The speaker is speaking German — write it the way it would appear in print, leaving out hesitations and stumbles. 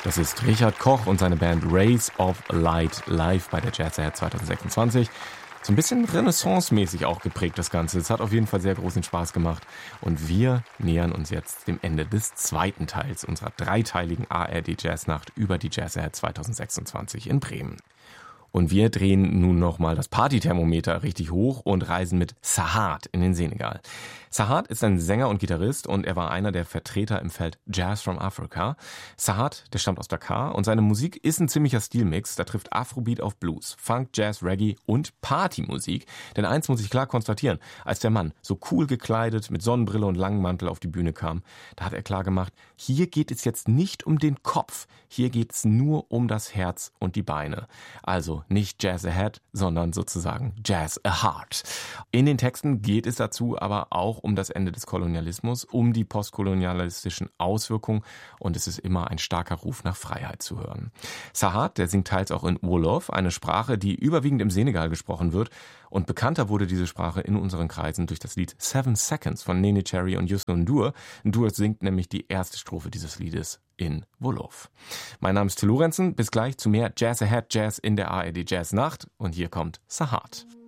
Das ist Richard Koch und seine Band Rays of Light live bei der Jazz Ahead 2026. So ein bisschen Renaissance-mäßig auch geprägt das Ganze. Es hat auf jeden Fall sehr großen Spaß gemacht. Und wir nähern uns jetzt dem Ende des zweiten Teils unserer dreiteiligen ARD Jazznacht über die Jazz Ahead 2026 in Bremen. Und wir drehen nun nochmal das Partythermometer richtig hoch und reisen mit Sahad in den Senegal. Sahad ist ein Sänger und Gitarrist und er war einer der Vertreter im Feld Jazz from Africa. Sahad, der stammt aus Dakar und seine Musik ist ein ziemlicher Stilmix. Da trifft Afrobeat auf Blues, Funk, Jazz, Reggae und Partymusik. Denn eins muss ich klar konstatieren, als der Mann so cool gekleidet mit Sonnenbrille und langem Mantel auf die Bühne kam, da hat er klar gemacht, hier geht es jetzt nicht um den Kopf, hier geht es nur um das Herz und die Beine. Also nicht Jazz Ahead, sondern sozusagen Jazz a Heart. In den Texten geht es dazu aber auch um das Ende des Kolonialismus, um die postkolonialistischen Auswirkungen und es ist immer ein starker Ruf nach Freiheit zu hören. Sahad, der singt teils auch in Wolof, eine Sprache, die überwiegend im Senegal gesprochen wird und bekannter wurde diese Sprache in unseren Kreisen durch das Lied 7 Seconds von Nene Cherry und Youssou N'Dour. N'Dour singt nämlich die erste Strophe dieses Liedes in Wolof. Mein Name ist Till Lorenzen, bis gleich zu mehr Jazz Ahead Jazz in der ARD Jazz Nacht und hier kommt Sahad.